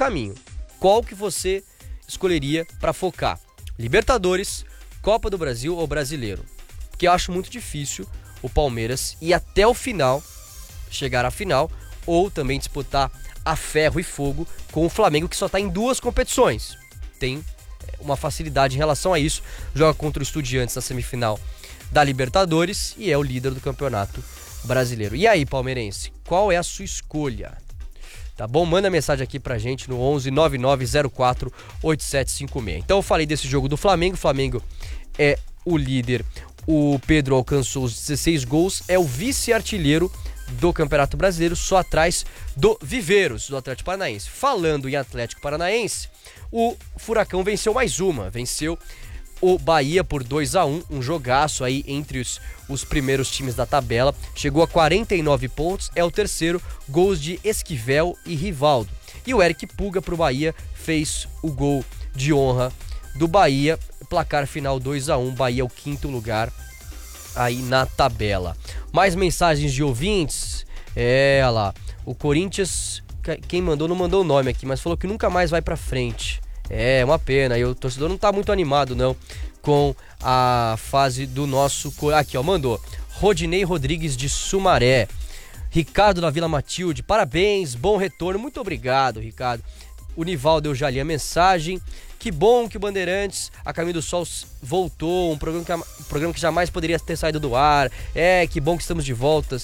caminho. Qual que você escolheria para focar? Libertadores, Copa do Brasil ou Brasileiro? Porque eu acho muito difícil o Palmeiras ir até o final, chegar à final, ou também disputar a ferro e fogo com o Flamengo, que só está em 2 competições. Tem uma facilidade em relação a isso. Joga contra o Estudiantes na semifinal da Libertadores e é o líder do Campeonato Brasileiro. E aí, palmeirense, qual é a sua escolha? Tá bom? Manda mensagem aqui pra gente no 11 9904 8756. Então eu falei desse jogo do Flamengo. O Flamengo é o líder. O Pedro alcançou os 16 gols. É o vice-artilheiro do Campeonato Brasileiro, só atrás do Viveiros, do Atlético Paranaense. Falando em Atlético Paranaense, o Furacão venceu mais uma. Venceu o Bahia por 2-1, um jogaço aí entre os primeiros times da tabela. Chegou a 49 pontos, é o terceiro, gols de Esquivel e Rivaldo. E o Eric Puga pro Bahia fez o gol de honra do Bahia. Placar final 2-1, Bahia é o 5º lugar aí na tabela. Mais mensagens de ouvintes. Olha lá, o Corinthians, quem mandou não mandou o nome aqui, mas falou que nunca mais vai pra frente. É uma pena, e o torcedor não tá muito animado não com a fase do nosso... Aqui ó, mandou Rodinei Rodrigues de Sumaré. Ricardo da Vila Matilde, parabéns, bom retorno, muito obrigado, Ricardo. O Nivaldo, eu já li a mensagem. Que bom que o Bandeirantes, a Caminho do Sol, voltou, um programa que jamais poderia ter saído do ar. Que bom que estamos de volta.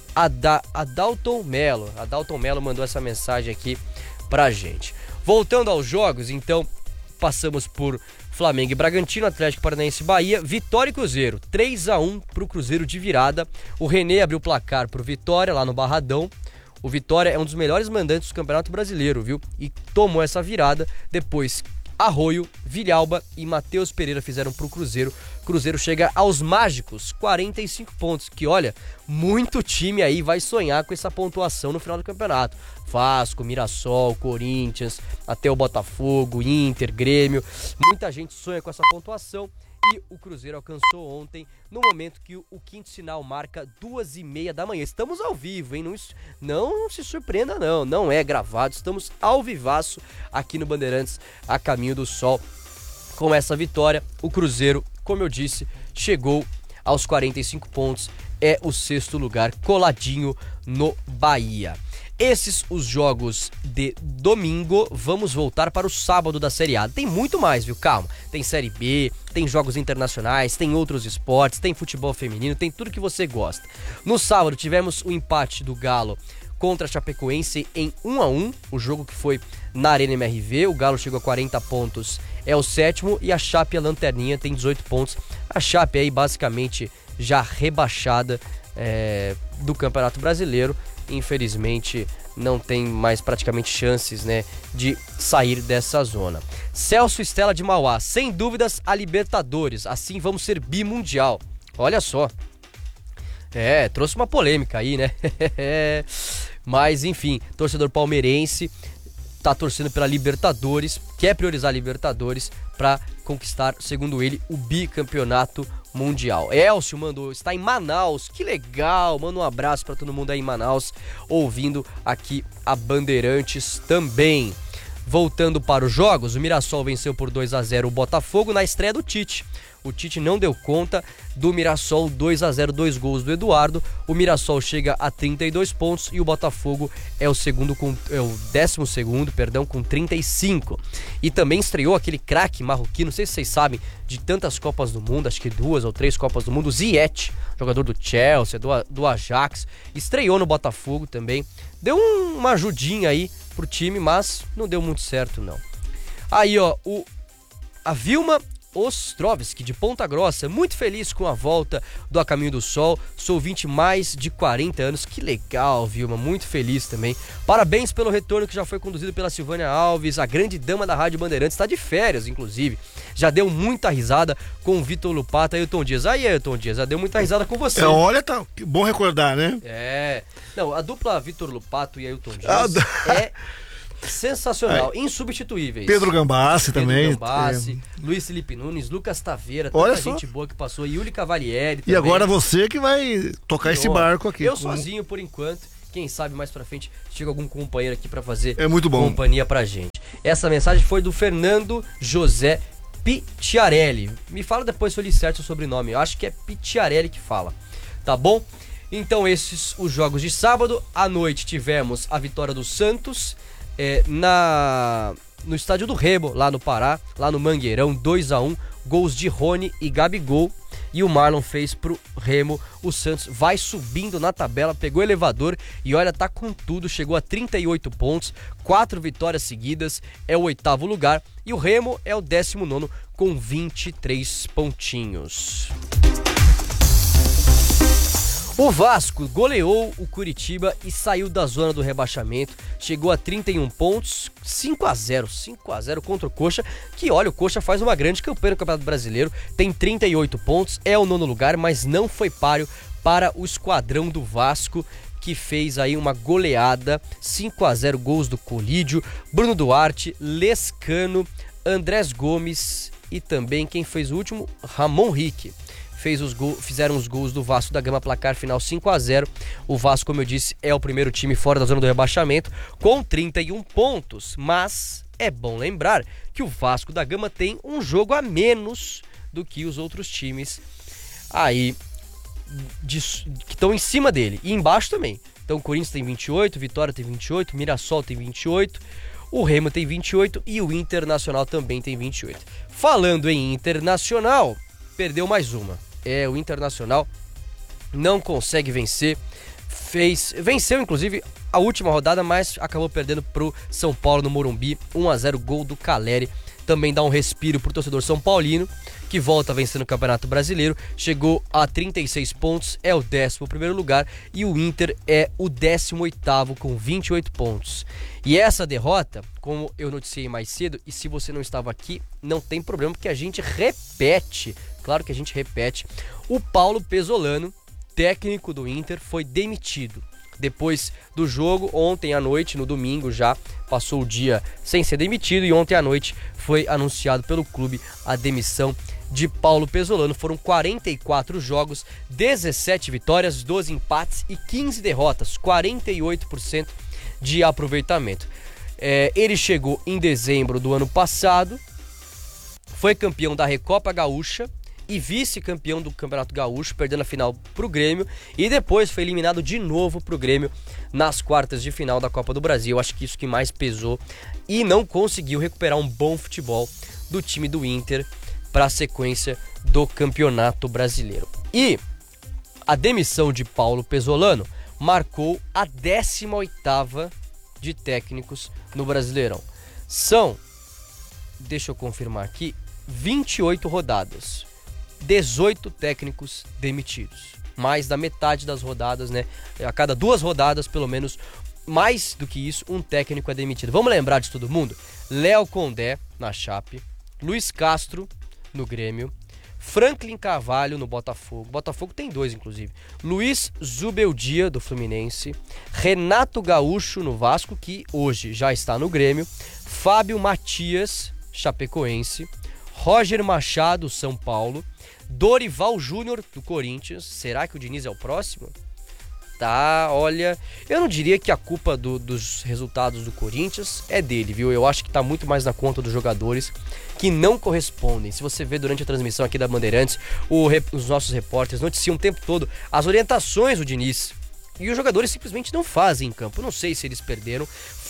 Adalton Melo mandou essa mensagem aqui pra gente. Voltando aos jogos, então, passamos por Flamengo e Bragantino, Atlético Paranaense e Bahia, Vitória e Cruzeiro, 3-1 pro Cruzeiro de virada. O René abriu o placar pro Vitória, lá no Barradão. O Vitória é um dos melhores mandantes do Campeonato Brasileiro, viu? E tomou essa virada. Depois, Arroio, Vilhalba e Matheus Pereira fizeram pro Cruzeiro. Cruzeiro chega aos mágicos 45 pontos, que olha, muito time aí vai sonhar com essa pontuação no final do campeonato. Vasco, Mirassol, Corinthians, até o Botafogo, Inter, Grêmio, muita gente sonha com essa pontuação. E o Cruzeiro alcançou ontem, no momento que o quinto sinal marca 2h30 da manhã. Estamos ao vivo, hein? Não se surpreenda não é gravado. Estamos ao vivaço aqui no Bandeirantes, a Caminho do Sol. Com essa vitória, o Cruzeiro, como eu disse, chegou aos 45 pontos. É o 6º lugar, coladinho no Bahia. Esses os jogos de domingo. Vamos voltar para o sábado da Série A. Tem muito mais, viu? Calma. Tem Série B, tem jogos internacionais, tem outros esportes, tem futebol feminino, tem tudo que você gosta. No sábado tivemos o empate do Galo contra a Chapecoense em 1-1, o jogo que foi na Arena MRV. O Galo chegou a 40 pontos, é o 7º, e a Chape, a lanterninha, tem 18 pontos. A Chape aí basicamente já rebaixada do Campeonato Brasileiro. Infelizmente não tem mais praticamente chances, né, de sair dessa zona. Celso Stella de Mauá, sem dúvidas a Libertadores, assim vamos ser bimundial. Olha só, trouxe uma polêmica aí, né? Mas enfim, torcedor palmeirense tá torcendo pela Libertadores, quer priorizar a Libertadores para conquistar, segundo ele, o bicampeonato mundial. Elcio mandou, está em Manaus, que legal, manda um abraço para todo mundo aí em Manaus, ouvindo aqui a Bandeirantes também. Voltando para os jogos, o Mirassol venceu por 2-0 o Botafogo na estreia do Tite. O Tite não deu conta do Mirassol, 2-0, 2 gols do Eduardo. O Mirassol chega a 32 pontos e o Botafogo é o 12º, com 35. E também estreou aquele craque marroquino, não sei se vocês sabem, de tantas Copas do Mundo, acho que 2 ou 3 Copas do Mundo, Ziyech, jogador do Chelsea, do Ajax, estreou no Botafogo também. Deu uma ajudinha aí pro time, mas não deu muito certo não. Aí ó, a Vilma Ostrovski, de Ponta Grossa, muito feliz com a volta do A Caminho do Sol, sou ouvinte mais de 40 anos, que legal, Vilma, muito feliz também, parabéns pelo retorno que já foi conduzido pela Silvânia Alves, a grande dama da Rádio Bandeirantes, está de férias, inclusive, já deu muita risada com o Vitor Lupato e Ailton Dias. Aí, Ailton Dias, já deu muita risada com você. Olha, tá bom recordar, né? Não, a dupla Vitor Lupato e Ailton Dias é sensacional, insubstituíveis. Pedro Gambassi também. Luiz Felipe Nunes, Lucas Taveira, olha tanta gente boa que passou, Yuli Cavalieri também. E agora você que vai tocar esse barco aqui. Eu sozinho por enquanto, quem sabe mais pra frente chega algum companheiro aqui pra fazer muito bom. Companhia pra gente. Essa mensagem foi do Fernando José Picciarelli. Me fala depois se eu li certo o sobrenome. Eu acho que é Picciarelli que fala. Tá bom? Então esses os jogos de sábado. À noite tivemos a vitória do Santos no estádio do Remo, lá no Pará, lá no Mangueirão, 2-1, gols de Rony e Gabigol. E o Marlon fez pro Remo. O Santos vai subindo na tabela, pegou o elevador e olha, tá com tudo, chegou a 38 pontos, 4 vitórias seguidas, é o 8º lugar. E o Remo é o 19º com 23 pontinhos. O Vasco goleou o Curitiba e saiu da zona do rebaixamento, chegou a 31 pontos, 5-0 contra o Coxa, que olha, o Coxa faz uma grande campanha no Campeonato Brasileiro, tem 38 pontos, é o 9º lugar, mas não foi páreo para o esquadrão do Vasco, que fez aí uma goleada, 5-0, gols do Colídio, Bruno Duarte, Lescano, Andrés Gomes e também quem fez o último, Ramon Rique. Fizeram os gols do Vasco da Gama, placar final 5-0. O Vasco, como eu disse, é o primeiro time fora da zona do rebaixamento com 31 pontos. Mas é bom lembrar que o Vasco da Gama tem um jogo a menos do que os outros times aí que estão em cima dele. E embaixo também. Então o Corinthians tem 28, Vitória tem 28, Mirassol tem 28, o Remo tem 28 e o Internacional também tem 28. Falando em Internacional, perdeu mais uma. O Internacional não consegue vencer, venceu inclusive a última rodada, mas acabou perdendo pro São Paulo no Morumbi, 1-0, gol do Caleri. Também dá um respiro pro torcedor são paulino, que volta a vencer no Campeonato Brasileiro, chegou a 36 pontos, é o 11º lugar, e o Inter é o 18º com 28 pontos. E essa derrota, como eu noticiei mais cedo, e se você não estava aqui, não tem problema, porque a gente repete, claro que a gente repete, o Paulo Pesolano, técnico do Inter, foi demitido. Depois do jogo, ontem à noite, no domingo já, passou o dia sem ser demitido e ontem à noite foi anunciado pelo clube a demissão de Paulo Pesolano. Foram 44 jogos, 17 vitórias, 12 empates e 15 derrotas, 48% de aproveitamento. Ele chegou em dezembro do ano passado, foi campeão da Recopa Gaúcha e vice-campeão do Campeonato Gaúcho, perdendo a final pro Grêmio, e depois foi eliminado de novo pro Grêmio nas quartas de final da Copa do Brasil. Acho que isso que mais pesou, e não conseguiu recuperar um bom futebol do time do Inter para a sequência do Campeonato Brasileiro. E a demissão de Paulo Pesolano marcou a 18ª de técnicos no Brasileirão. São, deixa eu confirmar aqui, 28 rodadas. 18 técnicos demitidos. Mais da metade das rodadas, né? A cada 2 rodadas, pelo menos, mais do que isso, um técnico é demitido. Vamos lembrar de todo mundo? Léo Condé, na Chape. Luiz Castro, no Grêmio. Franklin Carvalho, no Botafogo. Botafogo tem 2, inclusive. Luiz Zubeldia, do Fluminense. Renato Gaúcho, no Vasco, que hoje já está no Grêmio. Fábio Matias, Chapecoense. Roger Machado, São Paulo. Dorival Júnior, do Corinthians. Será que o Diniz é o próximo? Tá, olha, eu não diria que a culpa dos resultados do Corinthians é dele, viu? Eu acho que tá muito mais na conta dos jogadores que não correspondem. Se você vê durante a transmissão aqui da Bandeirantes, os nossos repórteres noticiam o tempo todo as orientações do Diniz. E os jogadores simplesmente não fazem em campo. Não sei se eles perderam,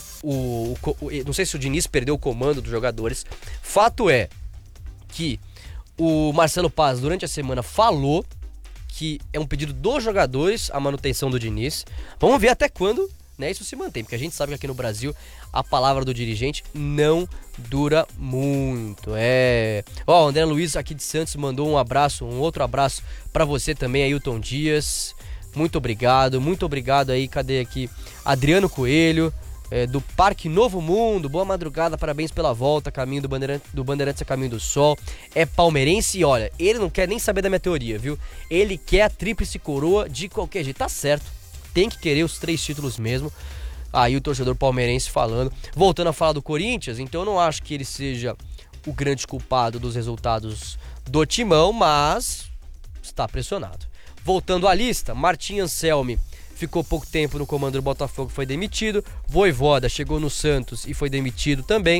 não sei se o Diniz perdeu o comando dos jogadores. Fato é que o Marcelo Paz, durante a semana, falou que é um pedido dos jogadores a manutenção do Diniz. Vamos ver até quando, né, isso se mantém, porque a gente sabe que aqui no Brasil a palavra do dirigente não dura muito. O André Luiz aqui de Santos mandou um outro abraço para você também, Ailton Dias. Muito obrigado aí, cadê aqui? Adriano Coelho, do Parque Novo Mundo, boa madrugada, parabéns pela volta, caminho do Bandeirantes a caminho do sol, é palmeirense e olha, ele não quer nem saber da minha teoria, viu? Ele quer a tríplice coroa de qualquer jeito, tá certo, tem que querer os 3 títulos mesmo. Aí o torcedor palmeirense falando, voltando a falar do Corinthians, então eu não acho que ele seja o grande culpado dos resultados do Timão, mas está pressionado. Voltando à lista, Martim Anselmi ficou pouco tempo no comando do Botafogo, foi demitido. Vojvoda chegou no Santos e foi demitido também.